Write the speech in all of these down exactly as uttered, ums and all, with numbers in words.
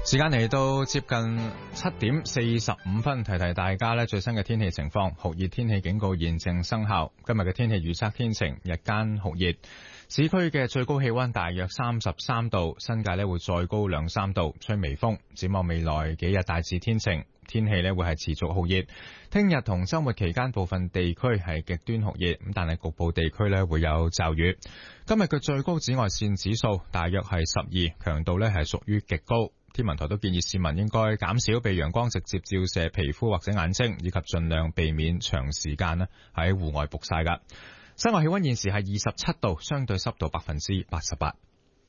時間嚟到接近七點四十五分，提提大家咧最新嘅天氣情況。酷熱天氣警告現正生效。今日嘅天氣預測天晴，日間酷熱，市區嘅最高氣溫大約三十三度，新界咧會再高兩三度，吹微風。展望未來幾日大致天晴，天氣咧會係持續酷熱。聽日同週末期間部分地區係極端酷熱，咁但係局部地區咧會有驟雨。今日嘅最高紫外線指數大約係十二，強度咧係屬於極高。天文台都建議市民應該減少被陽光直接照射皮膚或者眼睛，以及盡量避免長時間咧喺戶外曝曬㗎。室外氣溫現時係二十七度，相對濕度百分之八十八。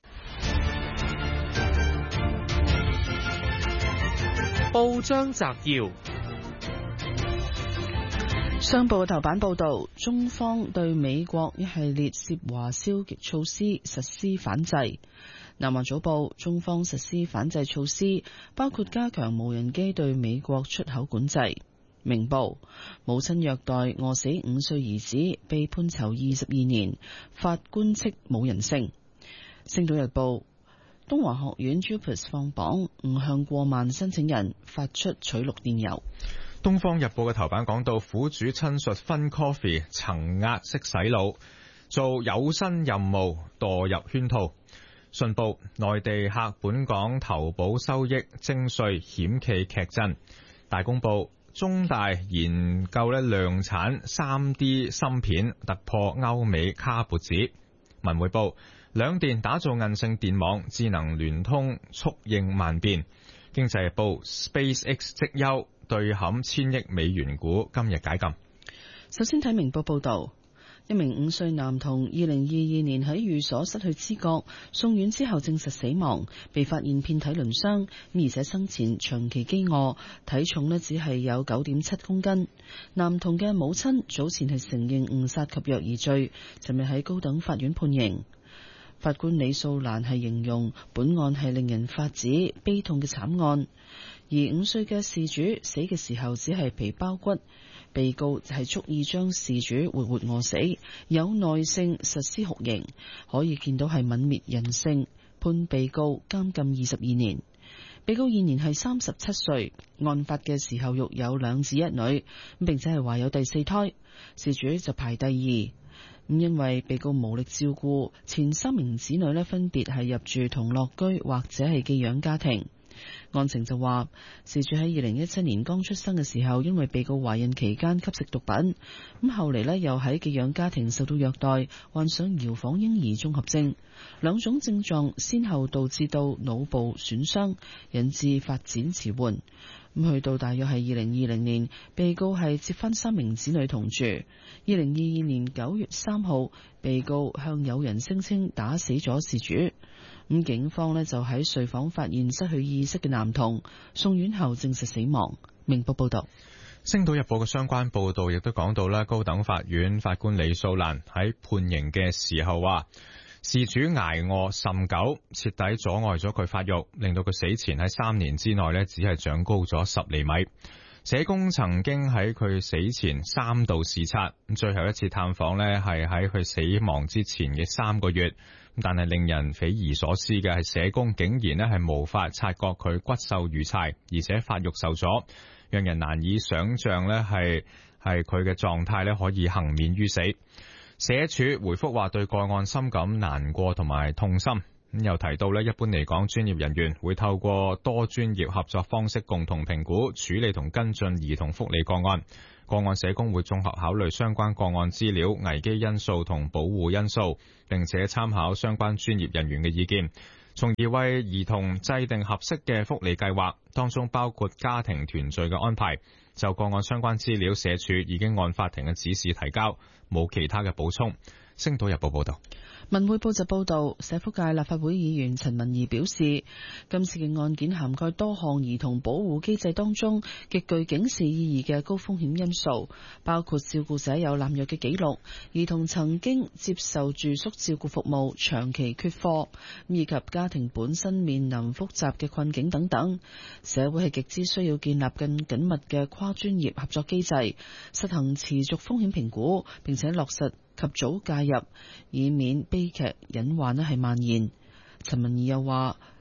報章摘要： 商報頭版報道，中方對美國一系列涉華消極措施實施反制。南華早報，中方實施反制措施，包括加強無人機對美國出口管制。明報，母親虐待餓死五歲兒子，被判囚二十二年，法官斥冇人性。星島日報，東華學院 JUPAS 放榜，五向過萬申請人發出取錄電郵。 東方日報嘅頭版講到，苦主親述分 coffee 層壓式洗腦，做有薪任務墮入圈套。信報，內地客本港投保收益徵稅險企劇震。大公報，中大研究咧量產 三 D 芯片突破歐美卡脖子。文匯報，兩電打造韌性電網，智能聯通速應萬變。經濟日報 SpaceX 績優對冚千億美元股今日解禁。 首先睇明報報道，一名五歲男童二零二二年喺寓所失去知覺，送院之後證實死亡，被發現遍體鱗傷，而且生前長期飢餓，體重呢只係有九點七公斤。男童嘅母親早前係承認誤殺及虐兒罪，尋日喺高等法院判刑。法官李素蘭係形容本案係令人髮指、悲痛嘅慘案，而五歲嘅事主死嘅時候只係皮包骨。被告係蓄意將事主活活餓死，有耐性實施酷刑，可以見到係泯滅人性，判被告監禁二十二年。被告現年係三十七歲，案發嘅時候育有兩子一女，並且係懷有第四胎，事主就排第二。咁因為被告無力照顧前三名子女呢，分別係入住同樂居或者係寄養家庭。案情就話，事主喺二零一七年剛出生嘅時候，因為被告懷孕期間吸食毒品，咁後嚟呢又喺寄養家庭受到虐待，患上搖晃嬰兒綜合症，兩種症狀先後導致到腦部損傷，引致發展遲緩。咁去到大約係二零二零年，被告係接返三名子女同住。二零二二年九月三號，被告向友人聲稱打死咗事主。咁警方呢就喺睡房發現失去意識嘅男童，送院後證實死亡。明報報道。 星島日報嘅相關報道亦都講到啦，高等法院法官李素蘭喺判刑嘅時候話，事主挨餓甚久，徹底阻礙咗佢發育，令到佢死前喺三年之內呢只係長高咗十厘米。社工曾經喺佢死前三度視察，最後一次探訪呢係喺佢死亡之前嘅三個月。但係令人匪夷所思嘅係，社工竟然呢係無法察覺佢骨瘦如柴，而且發育受阻，讓人難以想象呢係係佢嘅狀態呢可以幸免於死。社署回覆話，對個案深感難過同埋痛心。咁又提到呢，一般嚟講，專業人員會透過多專業合作方式共同評估、處理同跟進兒童福利個案。個案社工會綜合考慮相關個案資料、危機因素同保護因素，並且參考相關專業人員嘅意見，從而為兒童制定合適嘅福利計劃，當中包括家庭團聚嘅安排。就個案相關資料，社署已經按法庭嘅指示提交，冇其他嘅補充。星島日報報道。 文匯報就報道，社福界立法會議員陳文儀表示，今次嘅案件涵蓋多項兒童保護機制當中極具警示意義嘅高風險因素，包括照顧者有濫藥嘅記錄，兒童曾經接受住宿照顧服務，長期缺課，以及家庭本身面臨複雜嘅困境等等。社會係極之需要建立更緊密嘅跨專業合作機制，實行持續風險評估，並且落實及早介入，以免悲劇隱患咧係蔓延。陳文儀又話，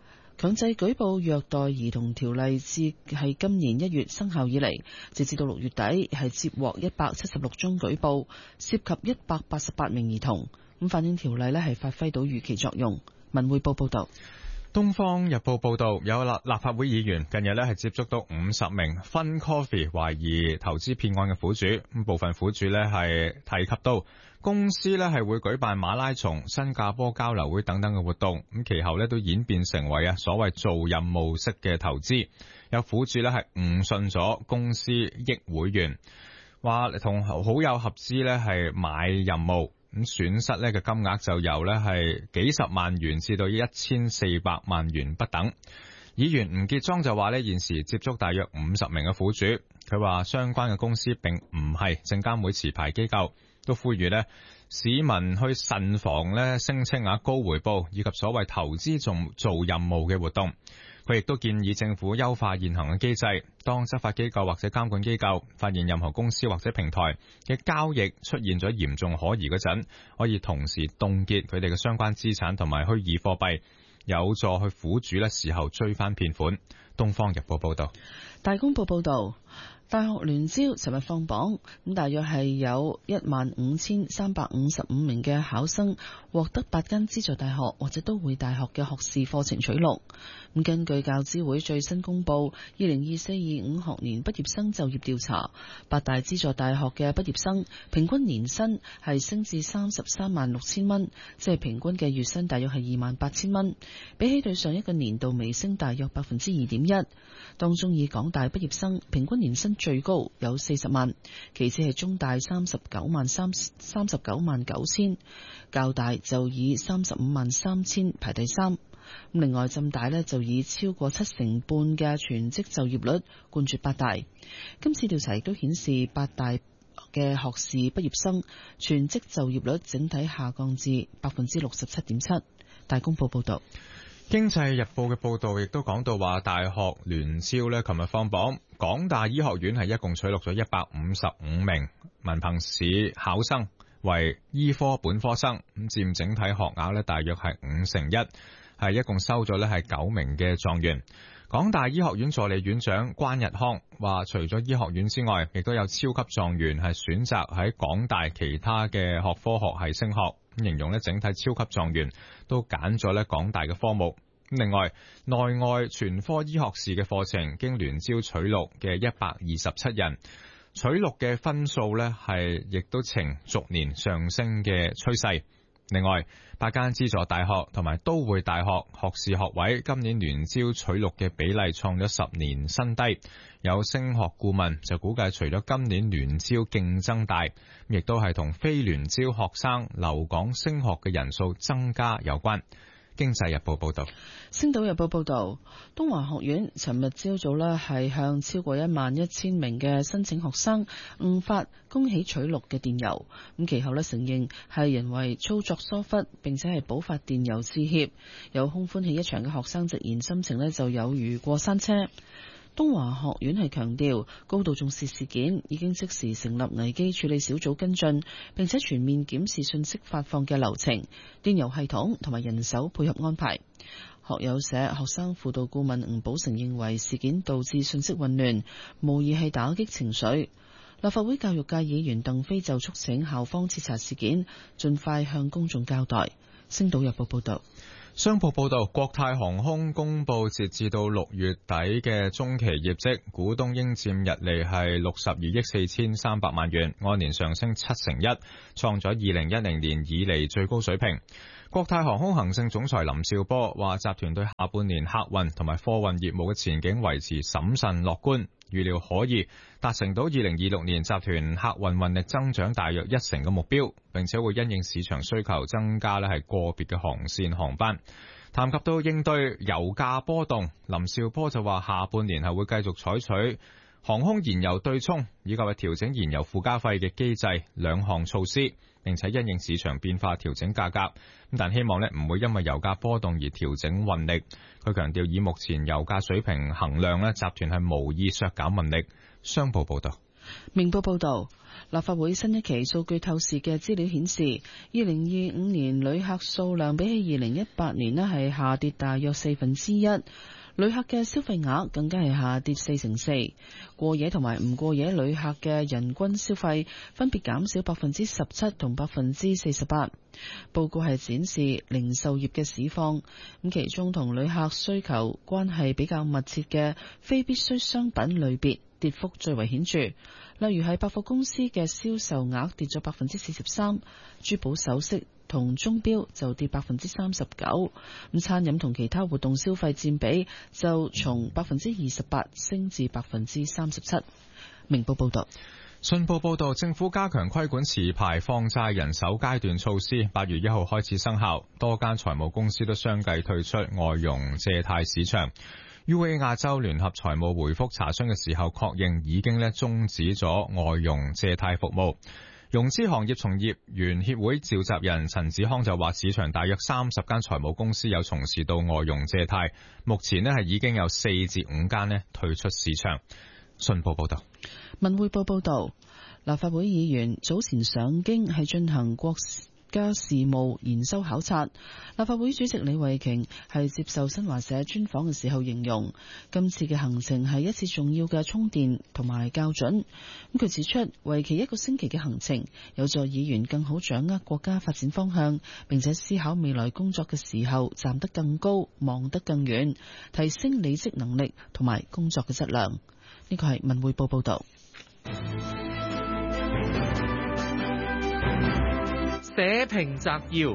強制舉報虐待兒童條例自係今年一月生效以嚟，截至到六月底係接獲一百七十六宗舉報，涉及一百八十八名兒童。咁反映條例呢係發揮到預期作用。文匯報報道。 東方日報報道，有立立法會議員近日呢係接觸到五十名 Fun Coffee 懷疑投資騙案嘅苦主，咁部分苦主呢係提及到公司呢係會舉辦馬拉松、新加坡交流會等等嘅活動，咁其後呢都演變成為啊所謂做任務式嘅投資，有苦主呢係誤信咗公司益會員，話同好友合資呢係買任務。咁損失咧嘅金額就由咧係幾十萬元至到一千四百萬元不等。議員吳傑莊就話咧，現時接觸大約五十名嘅苦主，佢話相關嘅公司並唔係證監會持牌機構，都呼籲咧市民去慎防咧聲稱啊高回報以及所謂投資做做任務嘅活動。佢亦都建議政府優化現行嘅機制，當執法機構或者監管機構發現任何公司或者平台嘅交易出現咗嚴重可疑嗰陣，可以同時凍結佢哋嘅相關資產同埋虛擬貨幣，有助去苦主咧時候追翻騙款。東方日報報道。 大公報報道，大學聯招尋日放榜，咁大約係有一萬五千三百五十五名嘅考生獲得八間資助大學或者都會大學嘅學士課程取錄。咁根據教資會最新公布二零二四二五學年畢業生就業調查，八大資助大學嘅畢業生平均年薪係升至三十三萬六千蚊，即係平均嘅月薪大約係二萬八千蚊，比起對上一個年度微升大約百分之二點一。當中以港大畢業生平均年薪最高有四十萬，其次係中大三十九萬三三十九萬九千，教大就以三十五萬三千排第三。另外浸大呢就以超過七成半嘅全職就業率冠絕八大。今次調查亦都顯示八大嘅學士畢業生全職就業率整體下降至百分之六十七點七。大公報報道。 經濟日報嘅報道亦都講到話，大學聯招呢琴日放榜，港大醫學院係一共取錄咗一百五十五名文憑試考生為醫科本科生，咁佔整體學額呢大約係五成一，係一共收咗呢係九名嘅狀元。港大醫學院助理院長關日康話，除咗醫學院之外，亦都有超級狀元係選擇喺港大其他嘅學科學系升學。形容咧整體超級狀元都揀咗咧港大嘅科目。另外，內外全科醫學士嘅課程經聯招取錄嘅一百二十七人，取錄嘅分數咧係亦都呈逐年上升嘅趨勢。另外，八間資助大學同埋都會大學學士學位今年聯招取錄嘅比例創咗十年新低。有升學顧問就估計，除咗今年聯招競爭大，亦都係同非聯招學生留港升學嘅人數增加有關。經濟日報報道。 星島日報報道，東華學院尋日朝早呢係向超過一萬一千名嘅申請學生誤發恭喜取錄嘅電郵，咁其後呢承認係人為操作疏忽，並且係補發電郵致歉。有空歡喜一場嘅學生直言心情呢就有如過山車。東華學院係強調高度重視事件，已經即時成立危機處理小組跟進，並且全面檢視信息發放嘅流程、電郵系統同埋人手配合安排。學友社學生輔導顧問吳寶成認為事件導致信息混亂，無疑係打擊情緒。立法會教育界議員鄧飛就促請校方徹查事件，盡快向公眾交代。星島日報報道。 商報報道，國泰航空公布截至到六月底嘅中期業績，股東應佔溢利係六十二億四千三百萬元，按年上升七成一，創咗二零一零年以嚟最高水平。國泰航空行政總裁林紹波話，集團對下半年客運同埋貨運業務嘅前景維持審慎樂觀，預料可以達成到二零二六年集團客運運力增長大約一成嘅目標，並且會因應市場需求增加咧係個別嘅航線航班。談及到應對油價波動，林紹波就話下半年係會繼續採取航空燃油對沖以及係調整燃油附加費嘅機制兩項措施，並且因應市場變化調整價格。但希望咧唔會因為油價波動而調整運力。佢強調以目前油價水平衡量咧，集團係無意削減運力。商報報道。 明報報道， 立法會新一期數據透視嘅資料顯示，二零二五年旅客數量比起二零一八年呢係下跌大約四分之一，旅客嘅消費額更加係下跌四成四，過夜同埋唔過夜旅客嘅人均消費分別減少百分之十七同百分之四十八。報告係展示零售業嘅市況，咁其中同旅客需求關係比較密切嘅非必需商品類別跌幅最為顯著，例如係百貨公司嘅銷售額跌咗百分之四十三，珠寶首飾同鐘錶就跌百分之三十九，咁餐飲同其他活動消費佔比就從百分之二十八升至百分之三十七。明報報道。 信報報道，政府加強規管持牌放債人首階段措施，八月一號開始生效，多間財務公司都相繼退出外傭借貸市場。U A 亞洲聯合財務回覆查詢嘅時候，確認已經咧終止咗外傭借貸服務。融資行業從業員協會召集人陳子康就話，市場大約三十間財務公司有從事到外傭借貸，目前咧係已經有四至五間咧退出市場。信報報道。 文匯報報道，立法會議員早前上京係進行國家事務研修考察。立法會主席李慧瓊係接受新華社專訪嘅時候形容，今次嘅行程係一次重要嘅充電同埋校準。咁佢指出，為期一個星期嘅行程有助議員更好掌握國家發展方向，並且思考未來工作嘅時候站得更高，望得更遠，提升理職能力同埋工作嘅質量。呢個係文匯報報道。 社評摘要。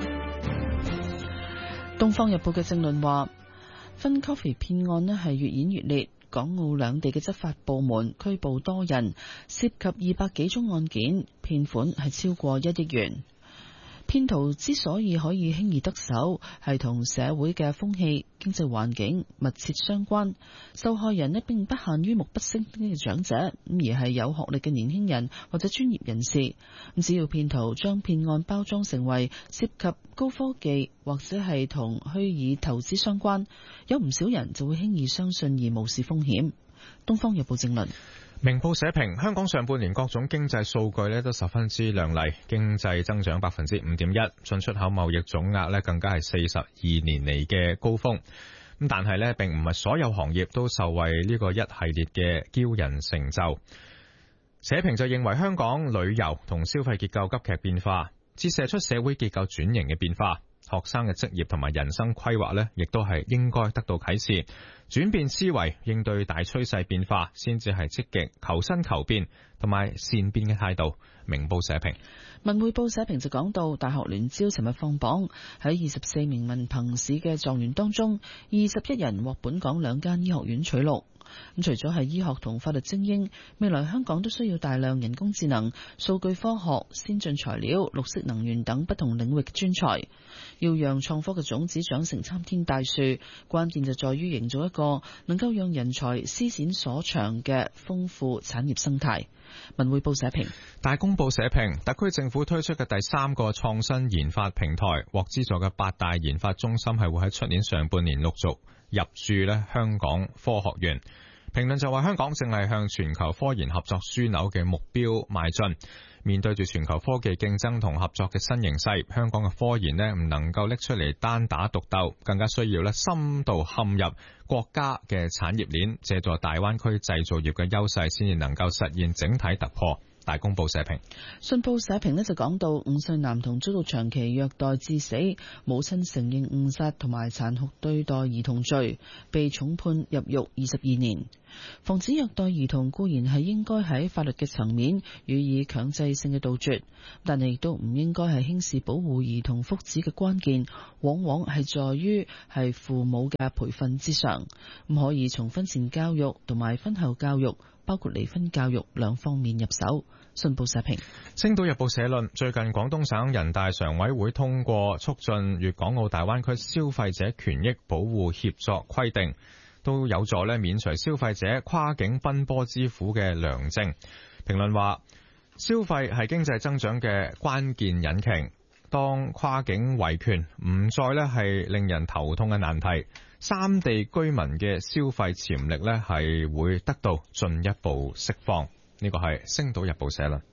東方日報嘅政論話，分 coffee 騙案呢係越演越烈，港澳兩地嘅執法部門拘捕多人，涉及二百幾宗案件，騙款係超過一億元。騙徒之所以可以輕易得手，係同社會嘅風氣、經濟環境密切相關。受害人呢並不限於目不識丁嘅長者，咁而係有學歷嘅年輕人或者專業人士。咁只要騙徒將騙案包裝成為涉及高科技或者係同虛擬投資相關，有唔少人就會輕易相信而無視風險。東方日報正論。 明報社評，香港上半年各種經濟數據咧都十分之亮麗，經濟增長百分之五點一，進出口貿易總額咧更加係四十二年嚟嘅高峰。咁但係咧，並唔係所有行業都受惠呢個一系列嘅驕人成就。社評就認為，香港旅遊同消費結構急劇變化，折射出社會結構轉型嘅變化。學生嘅職業同埋人生規劃呢，亦都係應該得到啟示，轉變思維，應對大趨勢變化，先至係積極求新求變同埋善變嘅態度。明報社評。 文匯報社評就講到，大學聯招尋日放榜，喺二十四名文憑試嘅狀元當中，二十一人獲本港兩間醫學院取錄。咁除咗係醫學同法律精英，未來香港都需要大量人工智能、數據科學、先進材料、綠色能源等不同領域嘅專才。要讓創科嘅種子長成參天大樹，關鍵就在於營造一個能夠讓人才施展所長嘅豐富產業生態。文匯報社評。 大公報社評，特區政府推出嘅第三個創新研發平台，獲資助嘅八大研發中心係會喺出年上半年陸續入駐咧香港科學園。評論就話，香港正係向全球科研合作樞紐嘅目標邁進。面對住全球科技競爭同合作嘅新形勢，香港嘅科研呢唔能夠拎出嚟單打獨鬥，更加需要咧深度嵌入國家嘅產業鏈，借助大灣區製造業嘅優勢，先至能夠實現整體突破。大公報社評。 信報社評呢就講到，五歲男童遭到長期虐待致死，母親承認誤殺同埋殘酷對待兒童罪，被重判入獄二十二年。防止虐待兒童固然係應該喺法律嘅層面予以強制性嘅杜絕，但係亦都唔應該係輕視保護兒童福祉嘅關鍵，往往係在於係父母嘅培訓之上。咁可以從婚前教育同埋婚後教育，包括離婚教育兩方面入手。信報社評。 星島日報社論，最近廣東省人大常委會通過促進粵港澳大灣區消費者權益保護協作規定，都有助咧免除消費者跨境奔波之苦嘅良政。評論話，消費係經濟增長嘅關鍵引擎，當跨境維權唔再咧係令人頭痛嘅難題，三地居民嘅消費潛力咧係會得到進一步釋放。呢個係星島日報社論。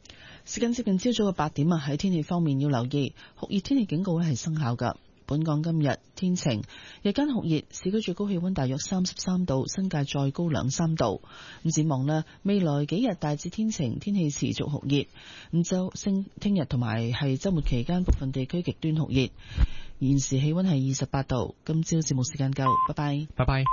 時間接近朝早嘅八點啊，喺天氣方面要留意酷熱天氣警告咧係生效噶。本港今日天晴，日間酷熱，市區最高氣溫大約三十三度，新界再高兩三度。咁展望咧，未來幾日大致天晴，天氣持續酷熱。咁周星聽日同埋係周末期間，部分地區極端酷熱。現時氣溫係二十八度。今朝節目時間夠，拜拜， 拜拜。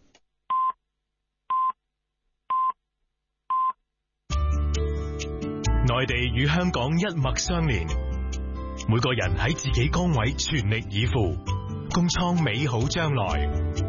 內地與香港一脈相連，每個人喺自己崗位全力以赴，共創美好將來。